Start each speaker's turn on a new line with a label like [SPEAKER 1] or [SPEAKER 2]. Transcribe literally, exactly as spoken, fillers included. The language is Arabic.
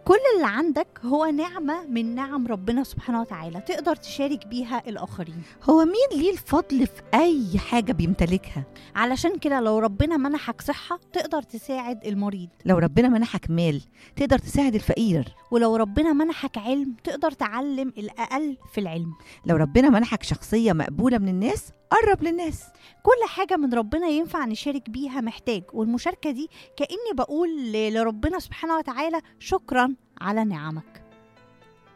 [SPEAKER 1] كل اللي عندك هو نعمة من نعم ربنا سبحانه وتعالى، تقدر تشارك بيها الآخرين.
[SPEAKER 2] هو مين ليه الفضل في أي حاجة بيمتلكها؟
[SPEAKER 1] علشان كده لو ربنا منحك صحة تقدر تساعد المريض،
[SPEAKER 2] لو ربنا منحك مال تقدر تساعد الفقير،
[SPEAKER 1] ولو ربنا منحك علم تقدر تعلم الأقل في العلم،
[SPEAKER 2] لو ربنا منحك شخصية مقبولة من الناس قرب للناس.
[SPEAKER 1] كل حاجة من ربنا ينفع نشارك بيها محتاج، والمشاركة دي كأني بقول ل- لربنا سبحانه وتعالى شكرا على نعمك.